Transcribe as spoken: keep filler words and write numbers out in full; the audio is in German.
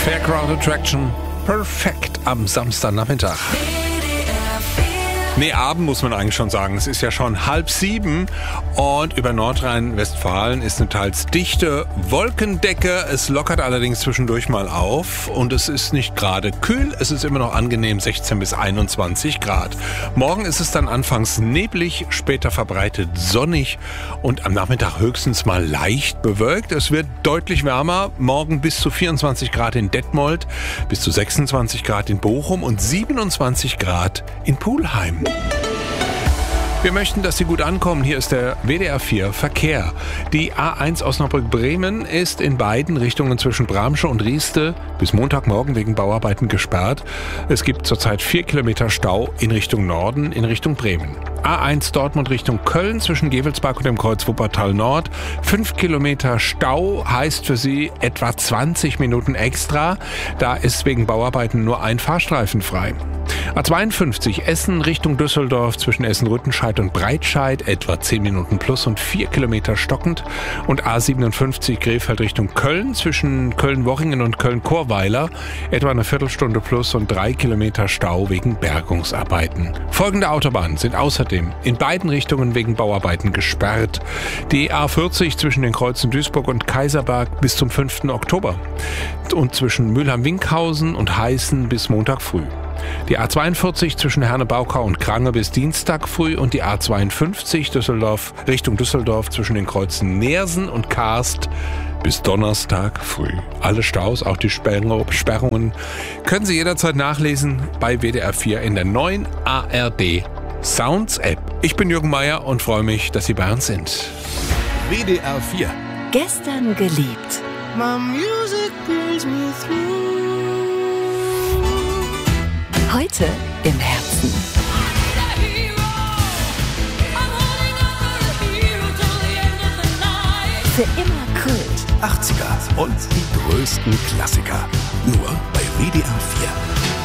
Fairground Attraction. Perfekt am Samstagnachmittag. Nee, Abend muss man eigentlich schon sagen. Es ist ja schon halb sieben und über Nordrhein-Westfalen ist eine teils dichte Wolkendecke. Es lockert allerdings zwischendurch mal auf und es ist nicht gerade kühl. Es ist immer noch angenehm sechzehn bis einundzwanzig Grad. Morgen ist es dann anfangs neblig, später verbreitet sonnig und am Nachmittag höchstens mal leicht bewölkt. Es wird deutlich wärmer. Morgen bis zu vierundzwanzig Grad in Detmold, bis zu sechsundzwanzig Grad in Bochum und siebenundzwanzig Grad in Pulheim. Wir möchten, dass Sie gut ankommen. Hier ist der W D R vier Verkehr. Die A eins Osnabrück-Bremen ist in beiden Richtungen zwischen Bramsche und Rieste bis Montagmorgen wegen Bauarbeiten gesperrt. Es gibt zurzeit vier Kilometer Stau in Richtung Norden, in Richtung Bremen. A eins Dortmund Richtung Köln zwischen Gevelsberg und dem Kreuz Wuppertal Nord. Fünf Kilometer Stau heißt für Sie etwa zwanzig Minuten extra. Da ist wegen Bauarbeiten nur ein Fahrstreifen frei. A zweiundfünfzig Essen Richtung Düsseldorf zwischen Essen-Rüttenscheid und Breitscheid etwa zehn Minuten plus und vier Kilometer stockend. Und A siebenundfünfzig Krefeld Richtung Köln zwischen Köln-Worringen und Köln-Chorweiler etwa eine Viertelstunde plus und drei Kilometer Stau wegen Bergungsarbeiten. Folgende Autobahnen sind außerdem in beiden Richtungen wegen Bauarbeiten gesperrt. Die A vierzig zwischen den Kreuzen Duisburg und Kaiserberg bis zum fünften Oktober und zwischen Mülheim-Winkhausen und Heißen bis Montag früh. Die A zweiundvierzig zwischen Herne-Baukau und Krange bis Dienstag früh und die A zweiundfünfzig Düsseldorf Richtung Düsseldorf zwischen den Kreuzen Neersen und Karst bis Donnerstag früh. Alle Staus, auch die Sperrungen, können Sie jederzeit nachlesen bei W D R vier in der neuen A R D Sounds App. Ich bin Jürgen Meier und freue mich, dass Sie bei uns sind. W D R vier. Gestern geliebt. My music brings me through. Heute im Herzen. Für immer Kult. achtziger und die größten Klassiker. Nur bei W D R vier.